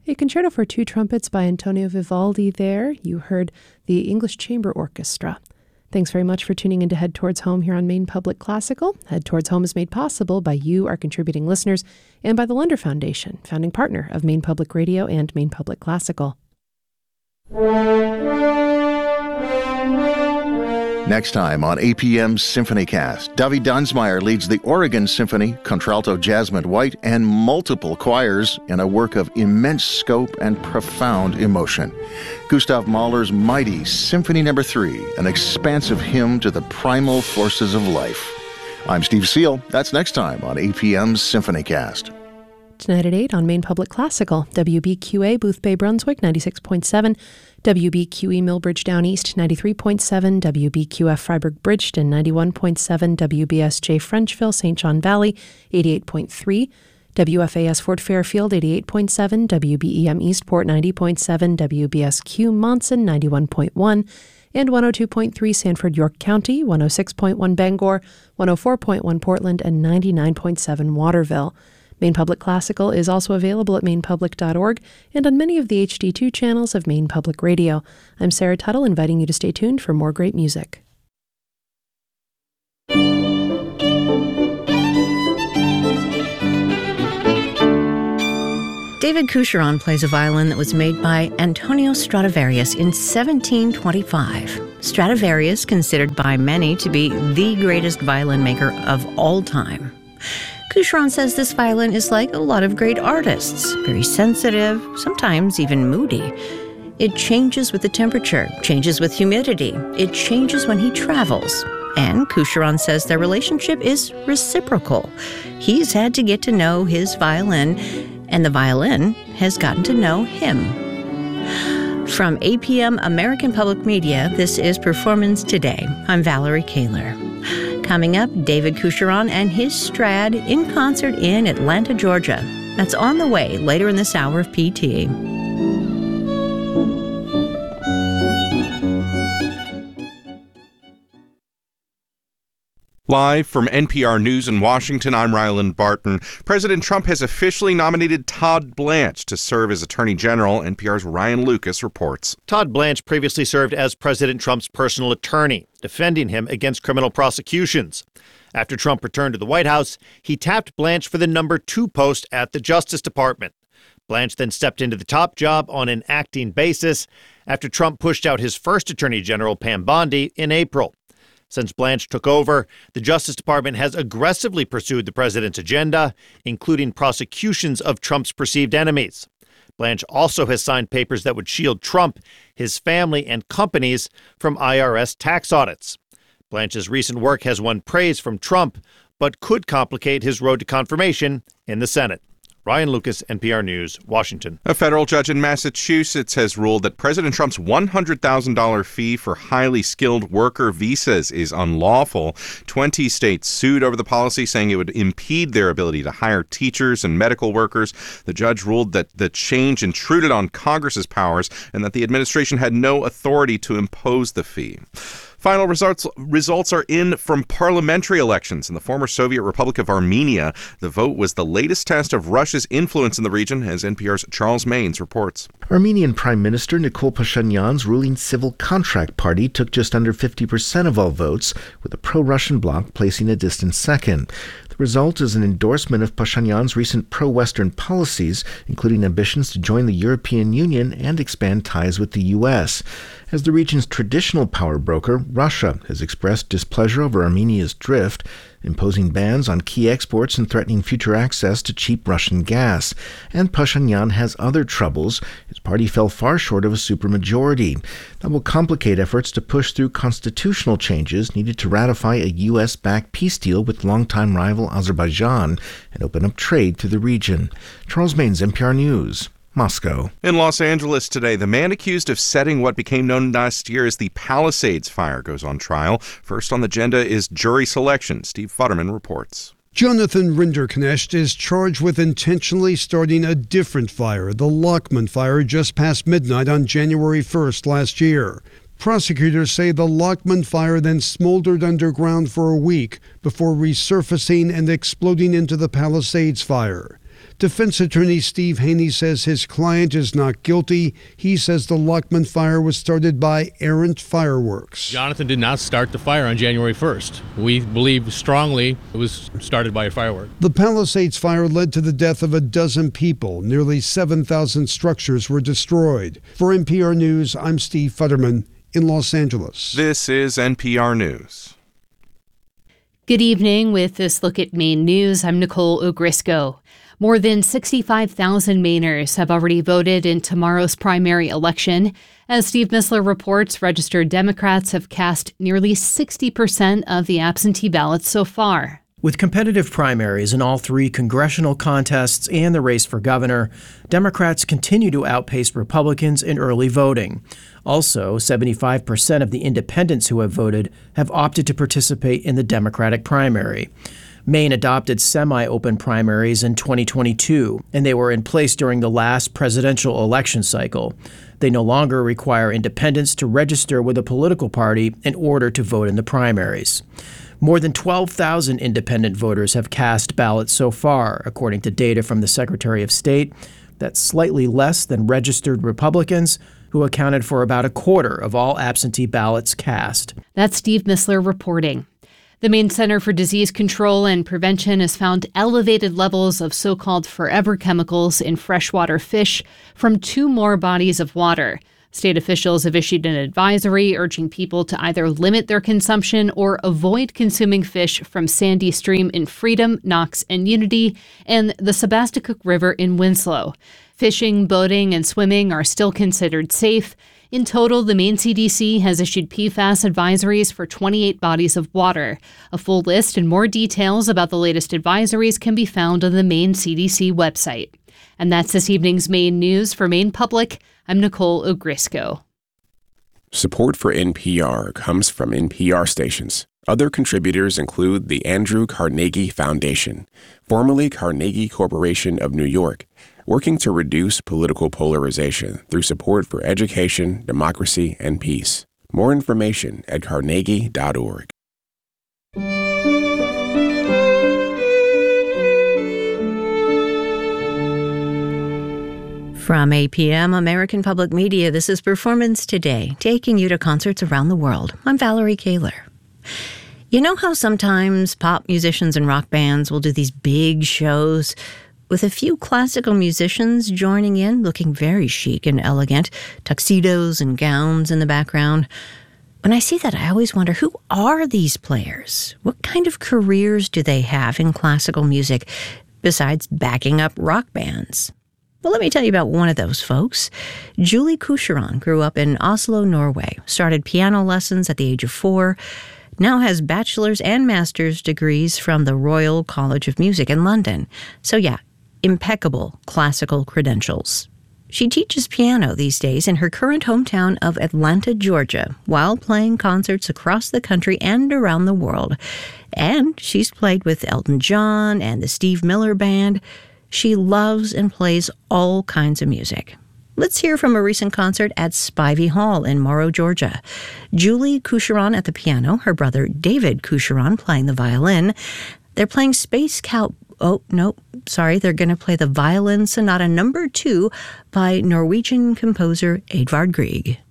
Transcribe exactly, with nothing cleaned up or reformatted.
A concerto for two trumpets by Antonio Vivaldi there. You heard the English Chamber Orchestra. Thanks very much for tuning in to Head Towards Home here on Maine Public Classical. Head Towards Home is made possible by you, our contributing listeners, and by the Lunder Foundation, founding partner of Maine Public Radio and Maine Public Classical. Next time on A P M's SymphonyCast, Davi Dunsmeyer leads the Oregon Symphony, contralto Jasmine White, and multiple choirs in a work of immense scope and profound emotion. Gustav Mahler's mighty Symphony Number Three, an expansive hymn to the primal forces of life. I'm Steve Seal. That's next time on A P M's SymphonyCast. Tonight at eight on Maine Public Classical, W B Q A Boothbay Brunswick ninety-six point seven, W B Q E Millbridge Down East ninety-three point seven, W B Q F Freiburg Bridgeton ninety-one point seven, W B S J Frenchville Saint John Valley eighty-eight point three, W F A S Fort Fairfield eighty-eight point seven, W B E M Eastport ninety point seven, W B S Q Monson ninety-one point one, and one oh two point three Sanford York County, one oh six point one Bangor, one oh four point one Portland, and ninety-nine point seven Waterville. Maine Public Classical is also available at maine public dot org and on many of the H D two channels of Maine Public Radio. I'm Sarah Tuttle, inviting you to stay tuned for more great music. David Coucheron plays a violin that was made by Antonio Stradivarius in seventeen twenty-five. Stradivarius, considered by many to be the greatest violin maker of all time. Coucheron says this violin is like a lot of great artists, very sensitive, sometimes even moody. It changes with the temperature, changes with humidity. It changes when he travels. And Coucheron says their relationship is reciprocal. He's had to get to know his violin, and the violin has gotten to know him. From A P M American Public Media, this is Performance Today. I'm Valerie Kaler. Coming up, David Coucheron and his Strad in concert in Atlanta, Georgia. That's on the way later in this hour of P T. Live from N P R News in Washington, I'm Ryland Barton. President Trump has officially nominated Todd Blanche to serve as Attorney General. N P R's Ryan Lucas reports. Todd Blanche previously served as President Trump's personal attorney, defending him against criminal prosecutions. After Trump returned to the White House, he tapped Blanche for the number two post at the Justice Department. Blanche then stepped into the top job on an acting basis after Trump pushed out his first Attorney General, Pam Bondi, in April. Since Blanche took over, the Justice Department has aggressively pursued the president's agenda, including prosecutions of Trump's perceived enemies. Blanche also has signed papers that would shield Trump, his family, and companies from I R S tax audits. Blanche's recent work has won praise from Trump, but could complicate his road to confirmation in the Senate. Ryan Lucas, N P R News, Washington. A federal judge in Massachusetts has ruled that President Trump's one hundred thousand dollars fee for highly skilled worker visas is unlawful. twenty states sued over the policy, saying it would impede their ability to hire teachers and medical workers. The judge ruled that the change intruded on Congress's powers and that the administration had no authority to impose the fee. Final results results are in from parliamentary elections in the former Soviet Republic of Armenia. The vote was the latest test of Russia's influence in the region, as N P R's Charles Maines reports. Armenian Prime Minister Nikol Pashinyan's ruling Civil Contract Party took just under fifty percent of all votes, with the pro-Russian bloc placing a distant second. The result is an endorsement of Pashinyan's recent pro-Western policies, including ambitions to join the European Union and expand ties with the U S. As the region's traditional power broker, Russia has expressed displeasure over Armenia's drift, imposing bans on key exports and threatening future access to cheap Russian gas. And Pashinyan has other troubles. His party fell far short of a supermajority. That will complicate efforts to push through constitutional changes needed to ratify a U S-backed peace deal with longtime rival Azerbaijan and open up trade to the region. Charles Maines, N P R News. Moscow. In Los Angeles today, the man accused of setting what became known last year as the Palisades fire goes on trial. First on the agenda is jury selection. Steve Futterman reports. Jonathan Rinderknecht is charged with intentionally starting a different fire, the Lockman fire, just past midnight on January first last year. Prosecutors say the Lockman fire then smoldered underground for a week before resurfacing and exploding into the Palisades fire. Defense attorney Steve Haney says his client is not guilty. He says the Lockman fire was started by errant fireworks. Jonathan did not start the fire on January first. We believe strongly it was started by a firework. The Palisades fire led to the death of a dozen people. Nearly seven thousand structures were destroyed. For N P R News, I'm Steve Futterman in Los Angeles. This is N P R News. Good evening. With this look at Maine news, I'm Nicole Ogrisco. More than sixty-five thousand Mainers have already voted in tomorrow's primary election. As Steve Missler reports, registered Democrats have cast nearly sixty percent of the absentee ballots so far. With competitive primaries in all three congressional contests and the race for governor, Democrats continue to outpace Republicans in early voting. Also, seventy-five percent of the independents who have voted have opted to participate in the Democratic primary. Maine adopted semi-open primaries in twenty twenty-two, and they were in place during the last presidential election cycle. They no longer require independents to register with a political party in order to vote in the primaries. More than twelve thousand independent voters have cast ballots so far, according to data from the Secretary of State. That's slightly less than registered Republicans, who accounted for about a quarter of all absentee ballots cast. That's Steve Missler reporting. The Maine Center for Disease Control and Prevention has found elevated levels of so-called forever chemicals in freshwater fish from two more bodies of water. State officials have issued an advisory urging people to either limit their consumption or avoid consuming fish from Sandy Stream in Freedom, Knox, and Unity, and the Sebasticook River in Winslow. Fishing, boating, and swimming are still considered safe. In total, the Maine C D C has issued P FAS advisories for twenty-eight bodies of water. A full list and more details about the latest advisories can be found on the Maine C D C website. And that's this evening's Maine news. For Maine Public, I'm Nicole Ogrisco. Support for N P R comes from N P R stations. Other contributors include the Andrew Carnegie Foundation, formerly Carnegie Corporation of New York, working to reduce political polarization through support for education, democracy, and peace. More information at carnegie dot org. From A P M American Public Media, this is Performance Today, taking you to concerts around the world. I'm Valerie Kaler. You know how sometimes pop musicians and rock bands will do these big shows with a few classical musicians joining in, looking very chic and elegant, tuxedos and gowns in the background? When I see that, I always wonder, who are these players? What kind of careers do they have in classical music besides backing up rock bands? Well, let me tell you about one of those folks. Julie Coucheron grew up in Oslo, Norway, started piano lessons at the age of four, now has bachelor's and master's degrees from the Royal College of Music in London. So yeah, impeccable classical credentials. She teaches piano these days in her current hometown of Atlanta, Georgia, while playing concerts across the country and around the world. And she's played with Elton John and the Steve Miller Band. She loves and plays all kinds of music. Let's hear from a recent concert at Spivey Hall in Morrow, Georgia. Julie Coucheron at the piano, her brother David Coucheron playing the violin. They're playing Space Cow... Oh, no, sorry, they're going to play the Violin Sonata Number Two by Norwegian composer Edvard Grieg.